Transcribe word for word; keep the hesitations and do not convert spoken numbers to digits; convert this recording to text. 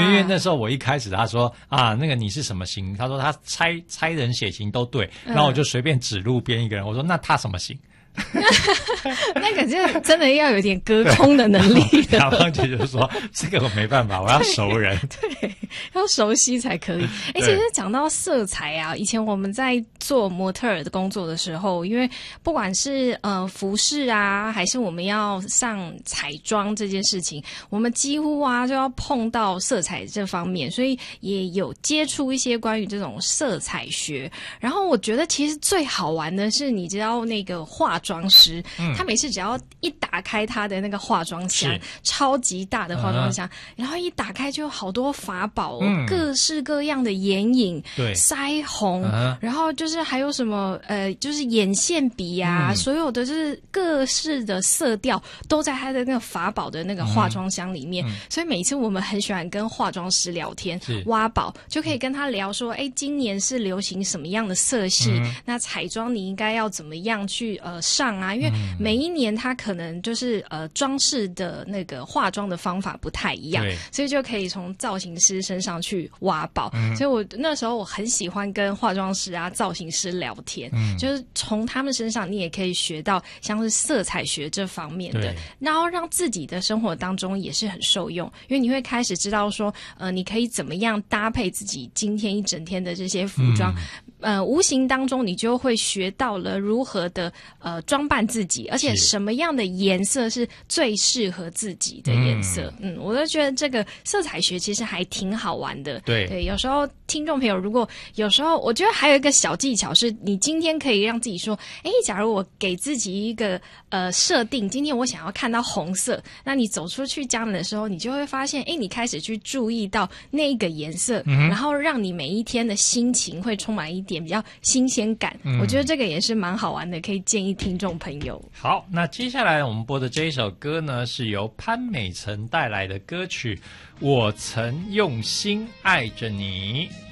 因为因为那时候我一开始他说啊，那个你是什么型？他说他猜猜人血型都对，然后我就随便指路边一个人，我说那他什么型？ 那个真真的要有点隔空的能力的。 然后姐就说这个我没办法，我要熟人。 对，要熟悉才可以。而且是讲到色彩啊，以前我们在做模特儿的工作的时候，因为不管是呃服饰啊，还是我们要上彩妆这件事情，我们几乎啊就要碰到色彩这方面，所以也有接触一些关于这种色彩学。然后我觉得其实最好玩的是，你知道那个化妆师，嗯、他每次只要一打开他的那个化妆箱，超级大的化妆箱，嗯、然后一打开就有好多法宝、哦嗯，各式各样的眼影、对腮红、嗯，然后就是还有什么呃，就是眼线笔啊、嗯，所有的就是各式的色调都在他的那个法宝的那个化妆箱里面。嗯、所以每次我们很喜欢跟化妆师聊天，挖宝就可以跟他聊说，哎，今年是流行什么样的色系？嗯、那彩妆你应该要怎么样去呃上啊？因为每一年他可能就是呃装饰的那个化妆的方法不太一样，所以就可以从造型师身上去挖宝。嗯、所以我那时候我很喜欢跟化妆师啊、造型师聊天，嗯、就是从他们身上你也可以学到像是色彩学这方面的，然后让自己的生活当中也是很受用，因为你会开始知道说，呃，你可以怎么样搭配自己今天一整天的这些服装。嗯呃，无形当中你就会学到了如何的呃装扮自己，而且什么样的颜色是最适合自己的颜色。嗯, 嗯，我都觉得这个色彩学其实还挺好玩的。对对，有时候听众朋友，如果有时候我觉得还有一个小技巧是，你今天可以让自己说，哎，假如我给自己一个呃设定，今天我想要看到红色，那你走出去家门的时候，你就会发现，哎，你开始去注意到那个颜色，嗯、然后让你每一天的心情会充满一点比较新鲜感。嗯、我觉得这个也是蛮好玩的，可以建议听众朋友。 好，那接下来我们播的这一首歌呢，是由潘美辰带来的歌曲《我曾用心爱着你》。